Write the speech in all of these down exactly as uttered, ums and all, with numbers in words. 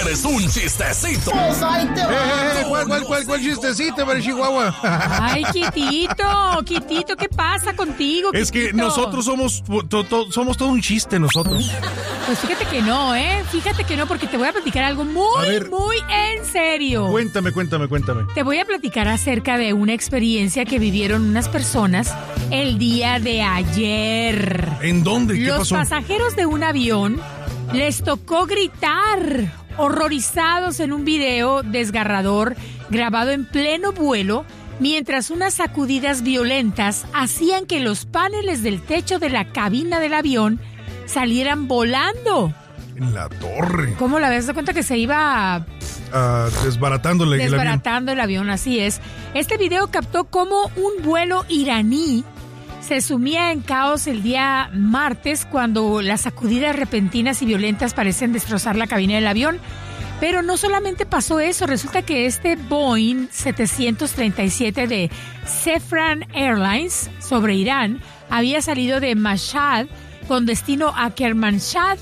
mandes un chistecito. Pues ahí te va. Eh, ¿cuál, cuál, cuál, cuál chistecito, para Chihuahua? Ay, Quitito, Quitito, ¿qué pasa contigo, Es que Quitito? nosotros somos, to, to, somos todo un chiste, nosotros. Pues fíjate que no, ¿eh? Fíjate que no, porque te voy a platicar algo muy, A ver. muy en serio. Cuéntame, cuéntame, cuéntame. Te voy a platicar acerca de una experiencia que vivieron unas personas el día de ayer. ¿En dónde? ¿Qué Los pasó? pasajeros de un avión les tocó gritar, horrorizados en un video desgarrador grabado en pleno vuelo, mientras unas sacudidas violentas hacían que los paneles del techo de la cabina del avión salieran volando. En la torre. ¿Cómo la ves? ¿Te das cuenta que se iba Ah, desbaratándole el avión. desbaratando el avión? Así es. Este video captó cómo un vuelo iraní se sumía en caos el día martes cuando las sacudidas repentinas y violentas parecen destrozar la cabina del avión. Pero no solamente pasó eso, resulta que este Boeing setecientos treinta y siete de Safran Airlines sobre Irán había salido de Mashhad con destino a Kermanshah,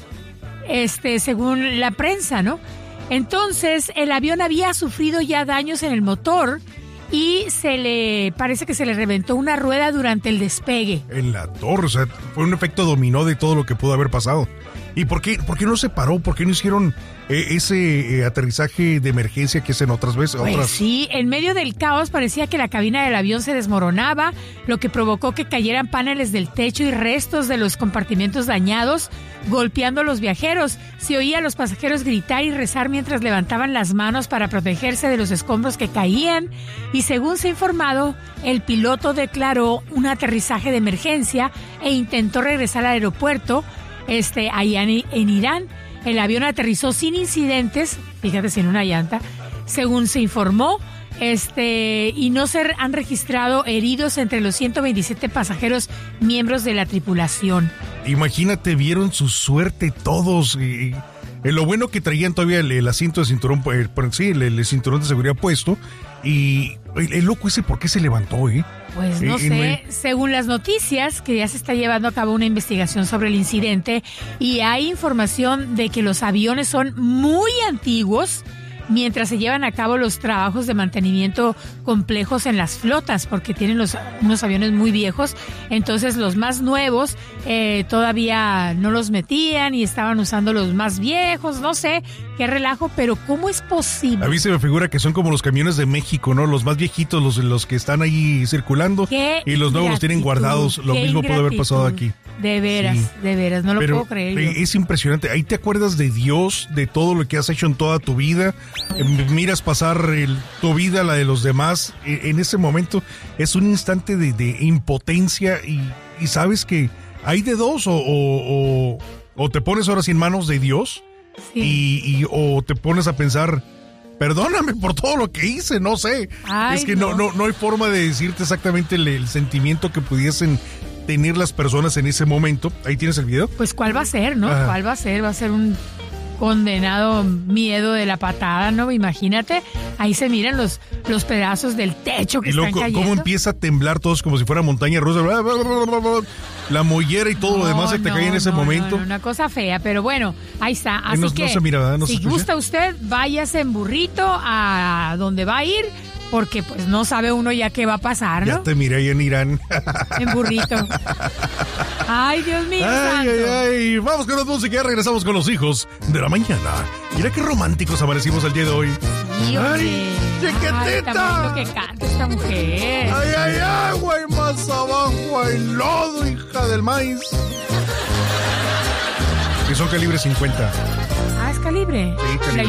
este, según la prensa, ¿no? Entonces, el avión había sufrido ya daños en el motor y se le parece que se le reventó una rueda durante el despegue. En la torre, o sea, fue un efecto dominó de todo lo que pudo haber pasado. ¿Y por qué, por qué no se paró? ¿Por qué no hicieron eh, ese eh, aterrizaje de emergencia que hacen otras veces? Pues otras? sí, en medio del caos parecía que la cabina del avión se desmoronaba, lo que provocó que cayeran paneles del techo y restos de los compartimentos dañados, golpeando a los viajeros. Se oía a los pasajeros gritar y rezar mientras levantaban las manos para protegerse de los escombros que caían. Y según se ha informado, el piloto declaró un aterrizaje de emergencia e intentó regresar al aeropuerto este, allá en, en Irán. El avión aterrizó sin incidentes, fíjate, sin una llanta, según se informó, este, y no se han registrado heridos entre los ciento veintisiete pasajeros miembros de la tripulación. Imagínate, vieron su suerte todos. Y, y lo bueno que traían todavía el, el asiento de cinturón, eh, sí, el, el cinturón de seguridad puesto. Y el, el loco ese, ¿por qué se levantó, eh? Pues no Eh, sé, en- según las noticias, que ya se está llevando a cabo una investigación sobre el incidente y hay información de que los aviones son muy antiguos mientras se llevan a cabo los trabajos de mantenimiento complejos en las flotas, porque tienen los, unos aviones muy viejos, entonces los más nuevos eh, todavía no los metían y estaban usando los más viejos, no sé qué relajo, pero ¿cómo es posible? A mí se me figura que son como los camiones de México, ¿no? Los más viejitos, los, los que están ahí circulando. Qué Y los nuevos los tienen ingratitud, guardados. Lo qué mismo puede haber pasado aquí. ingratitud. De veras, Sí. de veras, no lo Pero puedo creer. eh, yo. es impresionante. Ahí te acuerdas de Dios, de todo lo que has hecho en toda tu vida. Eh, miras pasar el- tu vida, la de los demás. Eh, en ese momento es un instante de, de impotencia y, y sabes que hay de dos. O, o, o, o te pones ahora sí en manos de Dios Sí. y, y o te pones a pensar, perdóname por todo lo que hice, no sé. Ay, es que no. no. No, no hay forma de decirte exactamente el, el sentimiento que pudiesen tener las personas en ese momento. Ahí tienes el video. Pues cuál va a ser, ¿no? Ajá. ¿Cuál va a ser? Va a ser un condenado miedo de la patada, ¿no? Imagínate, ahí se miran los, los pedazos del techo que Y luego están co- cayendo. cómo empieza a temblar todos como si fuera montaña rusa. La mollera y todo lo demás se te No, cae en ese no, momento. no, no, una cosa fea, pero bueno, ahí está. Así no- no que, se mira, ¿verdad? No se si escucha. gusta usted, váyase en burrito a donde va a ir, porque pues no sabe uno ya qué va a pasar, ¿no? Ya te miré ahí en Irán. En burrito. Ay, Dios mío, Ay, santo. ay, ay. Vamos con la música. Ya regresamos con los hijos de la mañana. Mira qué románticos amanecimos el día de hoy. Sí, hombre. Ay, chiquitita. Ay, está bonito que canta esta mujer. Ay, ay, agua y más abajo hay lodo, hija del maíz. Que son calibre cincuenta. Ah, es calibre. Sí, calibre.